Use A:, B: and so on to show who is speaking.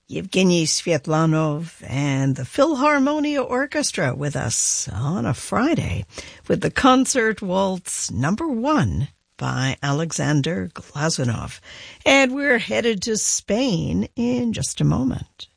A: Yevgeny Svetlanov and the Philharmonia Orchestra with us on a Friday with the Concert Waltz Number 1 by Alexander Glazunov. And we're headed to Spain in just a moment.